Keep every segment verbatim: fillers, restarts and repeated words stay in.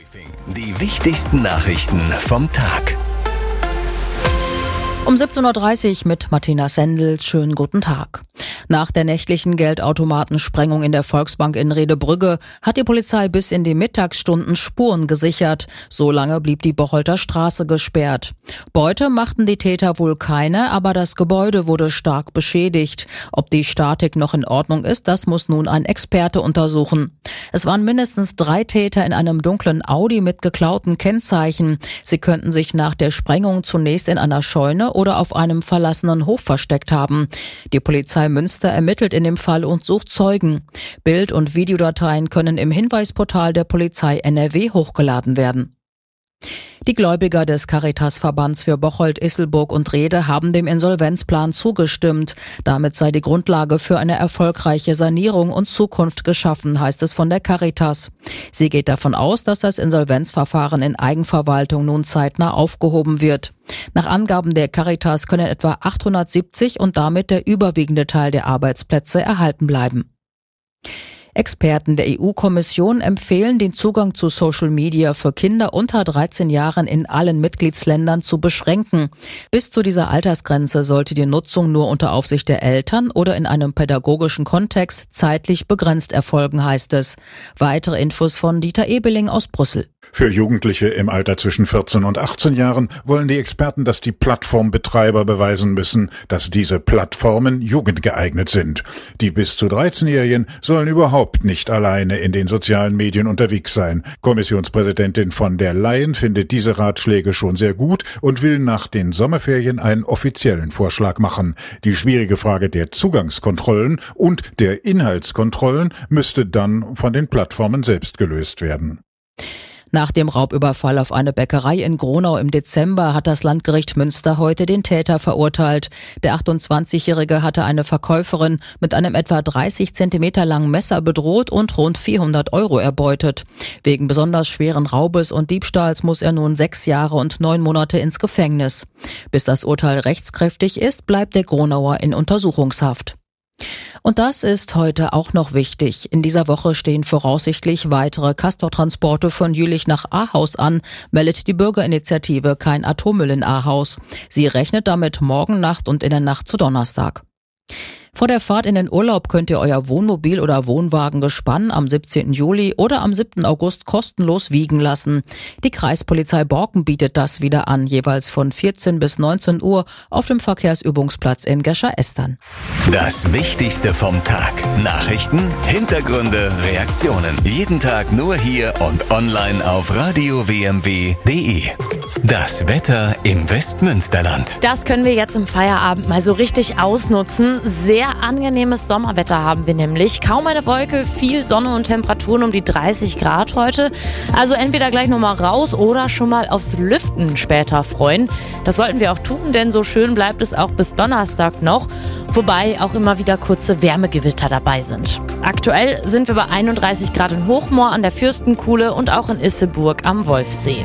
Die wichtigsten Nachrichten vom Tag. Um siebzehn Uhr dreißig mit Martina Sendel. Schönen guten Tag. Nach der nächtlichen Geldautomatensprengung in der Volksbank in Rehdebrügge hat die Polizei bis in die Mittagsstunden Spuren gesichert. So lange blieb die Bocholter Straße gesperrt. Beute machten die Täter wohl keine, aber das Gebäude wurde stark beschädigt. Ob die Statik noch in Ordnung ist, das muss nun ein Experte untersuchen. Es waren mindestens drei Täter in einem dunklen Audi mit geklauten Kennzeichen. Sie könnten sich nach der Sprengung zunächst in einer Scheune oder auf einem verlassenen Hof versteckt haben. Die Polizei Münster ermittelt in dem Fall und sucht Zeugen. Bild- und Videodateien können im Hinweisportal der Polizei N R W hochgeladen werden. Die Gläubiger des Caritas-Verbands für Bocholt, Isselburg und Rehde haben dem Insolvenzplan zugestimmt. Damit sei die Grundlage für eine erfolgreiche Sanierung und Zukunft geschaffen, heißt es von der Caritas. Sie geht davon aus, dass das Insolvenzverfahren in Eigenverwaltung nun zeitnah aufgehoben wird. Nach Angaben der Caritas können etwa achthundertsiebzig und damit der überwiegende Teil der Arbeitsplätze erhalten bleiben. Experten der E U-Kommission empfehlen, den Zugang zu Social Media für Kinder unter dreizehn Jahren in allen Mitgliedsländern zu beschränken. Bis zu dieser Altersgrenze sollte die Nutzung nur unter Aufsicht der Eltern oder in einem pädagogischen Kontext zeitlich begrenzt erfolgen, heißt es. Weitere Infos von Dieter Ebeling aus Brüssel. Für Jugendliche im Alter zwischen vierzehn und achtzehn Jahren wollen die Experten, dass die Plattformbetreiber beweisen müssen, dass diese Plattformen jugendgeeignet sind. Die bis zu dreizehnjährigen sollen überhaupt nicht alleine in den sozialen Medien unterwegs sein. Kommissionspräsidentin von der Leyen findet diese Ratschläge schon sehr gut und will nach den Sommerferien einen offiziellen Vorschlag machen. Die schwierige Frage der Zugangskontrollen und der Inhaltskontrollen müsste dann von den Plattformen selbst gelöst werden. Nach dem Raubüberfall auf eine Bäckerei in Gronau im Dezember hat das Landgericht Münster heute den Täter verurteilt. Der achtundzwanzigjährige hatte eine Verkäuferin mit einem etwa dreißig Zentimeter langen Messer bedroht und rund vierhundert Euro erbeutet. Wegen besonders schweren Raubes und Diebstahls muss er nun sechs Jahre und neun Monate ins Gefängnis. Bis das Urteil rechtskräftig ist, bleibt der Gronauer in Untersuchungshaft. Und das ist heute auch noch wichtig. In dieser Woche stehen voraussichtlich weitere Castortransporte von Jülich nach Ahaus an, meldet die Bürgerinitiative Kein Atommüll in Ahaus. Sie rechnet damit morgen Nacht und in der Nacht zu Donnerstag. Vor der Fahrt in den Urlaub könnt ihr euer Wohnmobil oder Wohnwagengespann am siebzehnten Juli oder am siebten August kostenlos wiegen lassen. Die Kreispolizei Borken bietet das wieder an, jeweils von vierzehn bis neunzehn Uhr auf dem Verkehrsübungsplatz in Gescher-Estern. Das Wichtigste vom Tag. Nachrichten, Hintergründe, Reaktionen. Jeden Tag nur hier und online auf radio w m w punkt d e. Das Wetter im Westmünsterland. Das können wir jetzt im Feierabend mal so richtig ausnutzen. Sehr angenehmes Sommerwetter haben wir nämlich. Kaum eine Wolke, viel Sonne und Temperaturen um die dreißig Grad heute. Also entweder gleich nochmal raus oder schon mal aufs Lüften später freuen. Das sollten wir auch tun, denn so schön bleibt es auch bis Donnerstag noch. Wobei auch immer wieder kurze Wärmegewitter dabei sind. Aktuell sind wir bei einunddreißig Grad in Hochmoor an der Fürstenkuhle und auch in Isselburg am Wolfsee.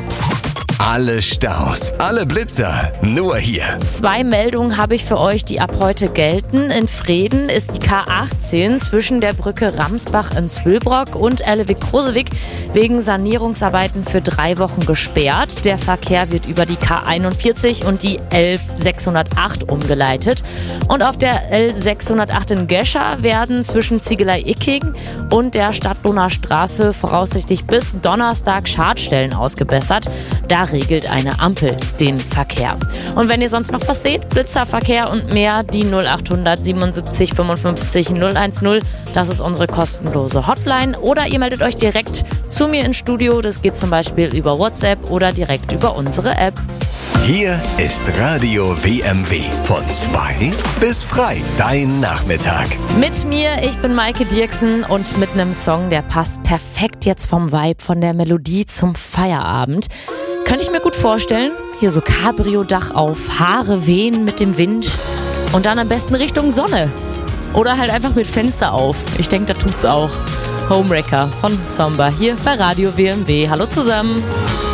Alle Staus, alle Blitzer, nur hier. Zwei Meldungen habe ich für euch, die ab heute gelten. In Vreden ist die K achtzehn zwischen der Brücke Ramsbach in Zwillbrock und Ellewig-Krosewig wegen Sanierungsarbeiten für drei Wochen gesperrt. Der Verkehr wird über die K einundvierzig und die L sechshundertacht umgeleitet. Und auf der L sechshundertacht in Gescher werden zwischen Ziegelei-Icking und der Stadtlohner Straße voraussichtlich bis Donnerstag Schadstellen ausgebessert. Da regelt eine Ampel den Verkehr. Und wenn ihr sonst noch was seht, Blitzerverkehr und mehr, die null achthundert siebenundsiebzig fünfundfünfzig null eins null, das ist unsere kostenlose Hotline. Oder ihr meldet euch direkt zu mir ins Studio, das geht zum Beispiel über WhatsApp oder direkt über unsere App. Hier ist Radio W M W. Von zwei bis frei, dein Nachmittag. Mit mir, ich bin Maike Dirksen und mit einem Song, der passt perfekt jetzt vom Vibe, von der Melodie zum Feierabend. Könnte ich mir gut vorstellen, hier so Cabrio-Dach auf, Haare wehen mit dem Wind und dann am besten Richtung Sonne. Oder halt einfach mit Fenster auf. Ich denke, da tut's auch. Homewrecker von Somber hier bei Radio W M W. Hallo zusammen.